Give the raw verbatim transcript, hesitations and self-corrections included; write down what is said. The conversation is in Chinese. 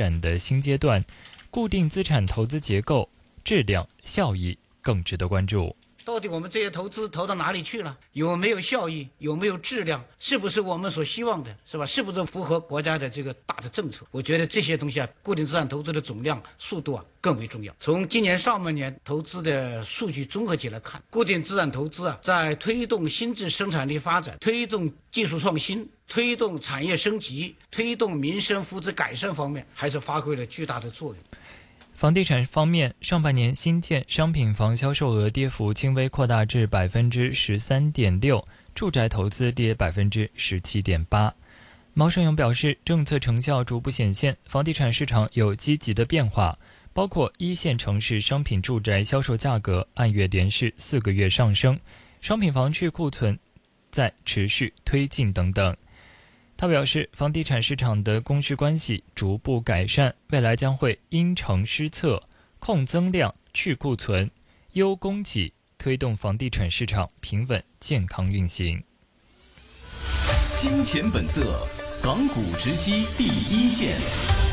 展的新阶段，固定资产投资结构、质量、效益更值得关注。 到底我们这些投资投到哪里去了？有没有效益？有没有质量？是不是我们所希望的？是吧？是不是符合国家的这个大的政策？我觉得这些东西啊，固定资产投资的总量、速度啊更为重要。从今年上半年投资的数据综合起来看，固定资产投资啊，在推动新质生产力发展、推动技术创新、推动产业升级、推动民生福祉改善方面，还是发挥了巨大的作用。 房地产方面，上半年新建商品房销售额跌幅轻微扩大至百分之十三点六，住宅投资跌百分之十七点八。毛盛勇表示，政策成效逐步显现，房地产市场有积极的变化，包括一线城市商品住宅销售价格按月连续四个月上升，商品房去库存在持续推进等等。他表示，房地产市场的供需关系逐步改善，未来将会因城施策，控增量、去库存、优供给，推动房地产市场平稳健康运行。 金钱本色，港股直击第一线。